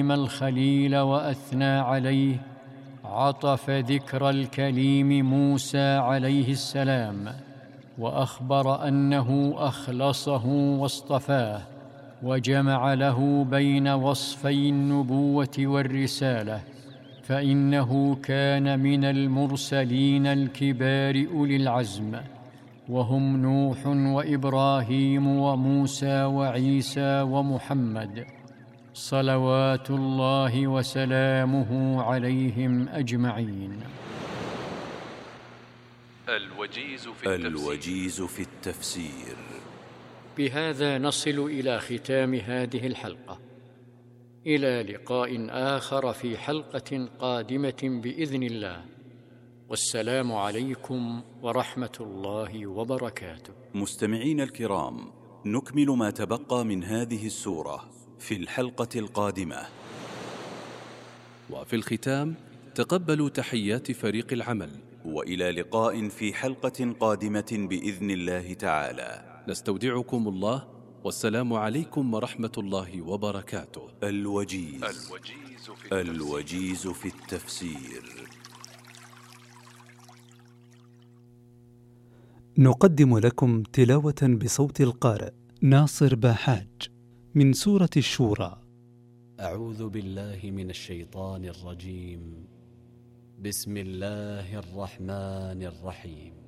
الخليل وأثنى عليه، عطف ذكر الكليم موسى عليه السلام، وأخبر أنه أخلصه واصطفاه، وجمع له بين وصفي النبوة والرسالة، فإنه كان من المرسلين الكبار أولي العزم، وهم نوح وإبراهيم وموسى وعيسى ومحمد، صلوات الله وسلامه عليهم أجمعين. الوجيز في التفسير. بهذا نصل إلى ختام هذه الحلقة، إلى لقاء آخر في حلقة قادمة بإذن الله، والسلام عليكم ورحمة الله وبركاته. مستمعين الكرام، نكمل ما تبقى من هذه السورة في الحلقة القادمة. وفي الختام تقبلوا تحيات فريق العمل، وإلى لقاء في حلقة قادمة بإذن الله تعالى. نستودعكم الله، والسلام عليكم ورحمة الله وبركاته. الوجيز في التفسير. نقدم لكم تلاوة بصوت القارئ ناصر باحاج من سورة الشورى. أعوذ بالله من الشيطان الرجيم. بسم الله الرحمن الرحيم.